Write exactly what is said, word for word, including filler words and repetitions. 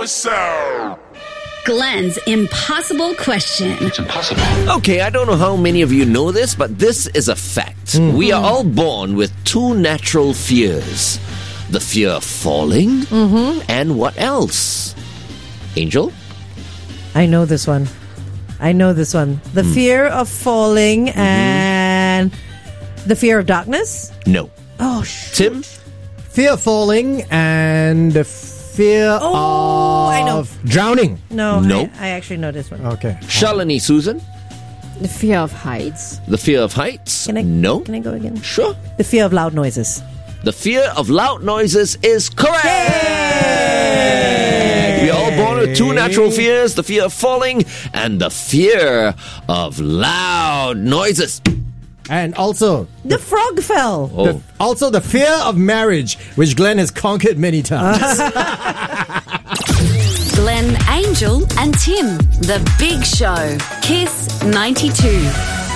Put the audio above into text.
episode. Glenn's impossible question. It's impossible. Okay, I don't know how many of you know this, but this is a fact. Mm. We are all born with two natural fears. The fear of falling, Mm-hmm. and what else? Angel? I know this one. I know this one. The Mm. fear of falling Mm-hmm. and the fear of darkness. No. Oh, sh- Tim? Fear of falling and the fear Oh, of I know. drowning. no. Nope. I, I actually know this one. Okay. Shalini, Susan? The fear of heights. The fear of heights? Can I, no. Can I go again? Sure. The fear of loud noises. The fear of loud noises is correct. We are all born with two natural fears, the fear of falling and the fear of loud noises. And also, The frog fell. Oh. the, also the fear of marriage, which Glenn has conquered many times. Glenn, Angel, and Tim. The Big Show. Kiss ninety-two.